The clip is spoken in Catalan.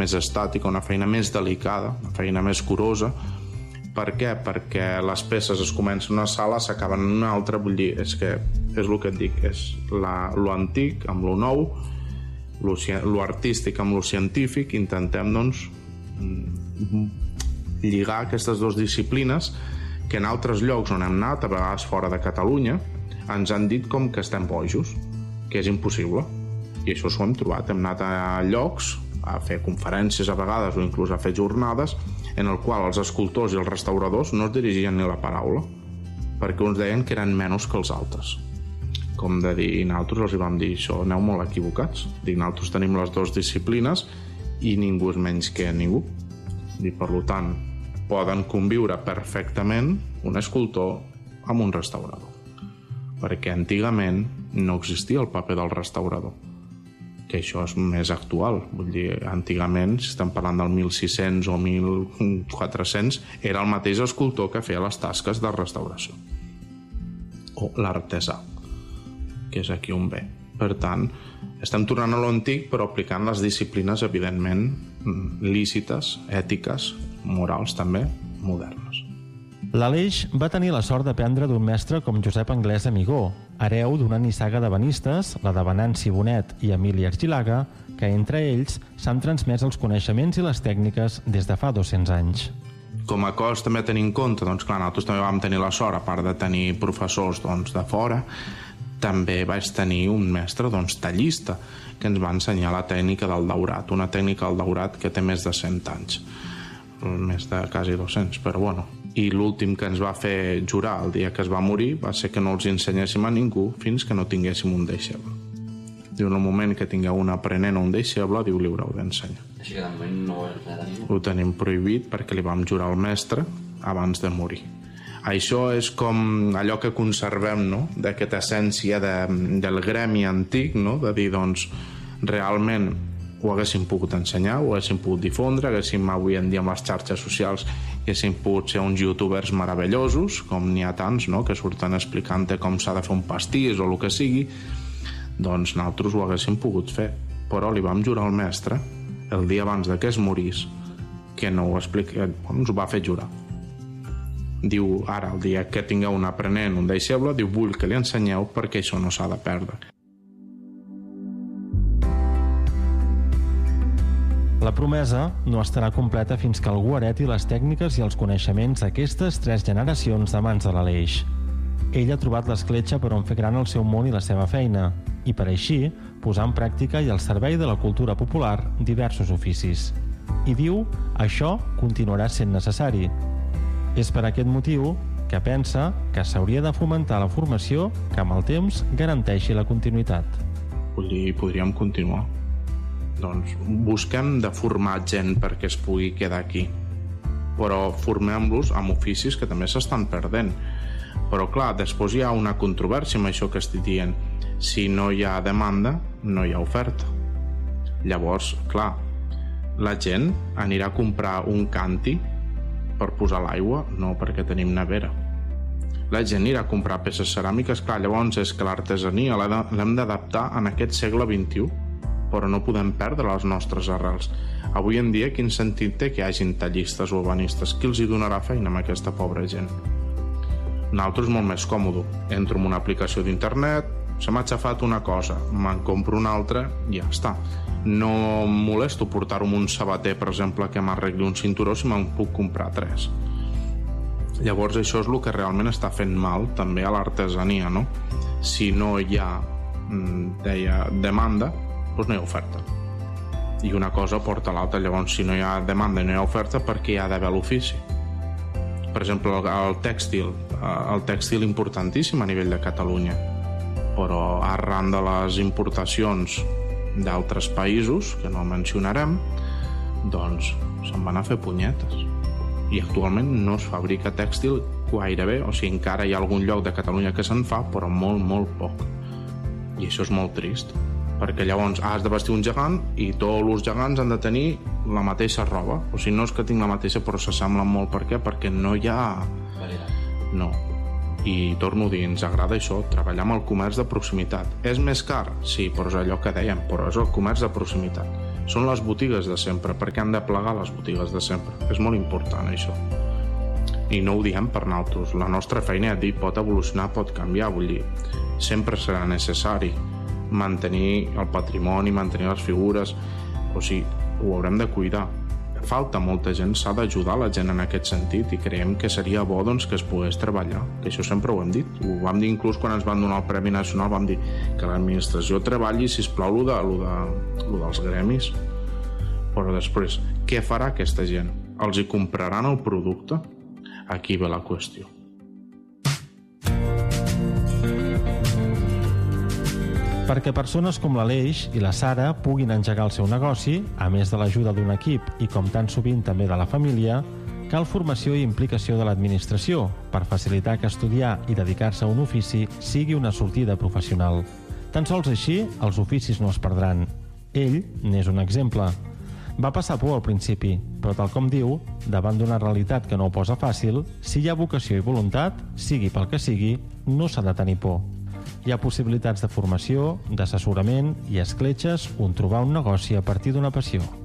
més estàtica, una feina més delicada, una feina més curosa. Per què? Perquè les peces es comencen en una sala, s'acaben en una altra, vull dir, és que és el que et dic, és lo antic amb lo nou, lo artístic amb lo científic, intentem, doncs, lligar aquestes dues disciplines que en altres llocs on hem anat, a vegades fora de Catalunya, ens han dit com que estem bojos, que és impossible. I això s'ho hem trobat. Hem anat a llocs a fer conferències a vegades o inclús a fer jornades en el qual els escultors i els restauradors no es dirigien ni la paraula perquè uns deien que eren menys que els altres. Com de dir, nosaltres els vam dir això, aneu molt equivocats. Dic, nosaltres tenim les dues disciplines i ningú és menys que ningú. I per tant, poden conviure perfectament un escultor amb un restaurador. Perquè antigament no existia el paper del restaurador, que això és més actual. Vull dir, antigament, si estem parlant del 1600 o 1400, era el mateix escultor que feia les tasques de restauració. O l'artesà, que és aquí on ve. Per tant, estem tornant a l'antic, però aplicant les disciplines, evidentment, lícites, ètiques, morals també, modernes. L'Aleix va tenir la sort d'aprendre d'un mestre com Josep Anglès Amigó, hereu d'una nissaga d'ebenistes, la de Venanci Bonet i Emili Argilaga, que entre ells s'han transmès els coneixements i les tècniques des de fa 200 anys. Com a cosa també a tenir en compte, doncs clar, nosaltres també vam tenir la sort, a part de tenir professors de fora, també vaig tenir un mestre tallista que ens va ensenyar la tècnica del daurat, una tècnica del daurat que té més de 100 anys, més de quasi 200, però bueno. I l'últim que ens va fer jurar el dia que es va morir va ser que no els ensenyéssim a ningú fins que no tinguéssim un deixeble. Diu, en el moment que tingueu un aprenent o un deixeble, diu, li haureu d'ensenyar. Així que de moment no ho heu de ningú. Ho tenim prohibit perquè li vam jurar al mestre abans de morir. Això és com allò que conservem, no?, d'aquesta essència del gremi antic, no?, de dir, doncs, realment ho haguéssim pogut ensenyar, ho haguéssim pogut difondre, haguéssim avui en dia amb les xarxes socials haguéssim pogut ser uns youtubers meravellosos, com n'hi ha tants, no?, que surten explicant com s'ha de fer un pastís o el que sigui, doncs nosaltres ho haguéssim pogut fer. Però li vam jurar al mestre, el dia abans que es morís, que no ho explica, ens ho va fer jurar. Diu, ara, el dia que tingueu un aprenent, un deixeble, diu, vull que li ensenyeu perquè això no s'ha de perdre. La promesa no estarà completa fins que algú hereti les tècniques i els coneixements d'aquestes 3 generacions de mans de l'Aleix. Ell ha trobat l'escletxa per on fer gran el seu món i la seva feina, i per així posar en pràctica i al servei de la cultura popular diversos oficis. I diu, això continuarà sent necessari. És per aquest motiu que pensa que s'hauria de fomentar la formació que amb el temps garanteixi la continuïtat. Vull dir, podríem continuar. Doncs busquem de formar gent perquè es pugui quedar aquí, però formem-los amb oficis que també s'estan perdent. Però clar, després hi ha una controvèrsia amb això que estic dient. Si no hi ha demanda, no hi ha oferta. Llavors, clar, la gent anirà a comprar un canti per posar l'aigua, no perquè tenim nevera. La gent anirà a comprar peces ceràmiques, clar, llavors és que l'artesania l'hem d'adaptar en aquest segle XXI, però no podem perdre les nostres arrels. Avui en dia, quin sentit té que hi hagin tallistes o urbanistes? Qui els hi donarà feina a aquesta pobra gent? Nosaltres és molt més còmode. Entro en una aplicació d'internet, se m'ha aixafat una cosa, me'n compro una altra i ja està. No em molesto portar-ho amb un sabater, per exemple, que m'arregli un cinturó si me'n puc comprar 3. Llavors això és el que realment està fent mal també a l'artesania, no? Si no hi ha demanda, doncs no hi ha oferta. I una cosa porta a l'altra. Llavors, si no hi ha demanda i no hi ha oferta, per què hi ha d'haver l'ofici? Per exemple, el tèxtil importantíssim a nivell de Catalunya, però arran de les importacions d'altres països, que no mencionarem, doncs se'n van a fer punyetes. I actualment no es fabrica tèxtil gairebé, o sigui, encara hi ha algun lloc de Catalunya que se'n fa, però molt, molt poc. I això és molt trist, perquè llavors has de vestir un gegant i tots els gegants han de tenir la mateixa roba. O sigui, no és que tinc la mateixa, però s'assemblen molt. Per què? Perquè no hi ha... No. I torno a dir, ens agrada això, treballar amb el comerç de proximitat. És més car? Sí, però és allò que dèiem, però és el comerç de proximitat. Són les botigues de sempre, perquè han de plegar les botigues de sempre. És molt important, això. I no ho diem per nosaltres. La nostra feina, ja et dic, pot evolucionar, pot canviar, vull dir, sempre serà necessari mantenir el patrimoni, mantenir les figures, o sigui, ho haurem de cuidar. Falta molta gent, s'ha d'ajudar la gent en aquest sentit i creiem que seria bo doncs, que es pogués treballar, que això sempre ho hem dit. Ho vam dir inclús quan ens van donar el Premi Nacional, vam dir que l'administració treballi, sisplau, lo dels gremis. Però després, què farà aquesta gent? Els hi compraran el producte? Aquí ve la qüestió. Perquè persones com l'Aleix i la Sara puguin engegar el seu negoci, a més de l'ajuda d'un equip i com tan sovint també de la família, cal formació i implicació de l'administració per facilitar que estudiar i dedicar-se a un ofici sigui una sortida professional. Tan sols així, els oficis no es perdran. Ell n'és un exemple. Va passar por al principi, però tal com diu, davant d'una realitat que no ho posa fàcil, si hi ha vocació i voluntat, sigui pel que sigui, no s'ha de tenir por. Hi ha possibilitats de formació, d'assessorament i escletxes on trobar un negoci a partir d'una passió.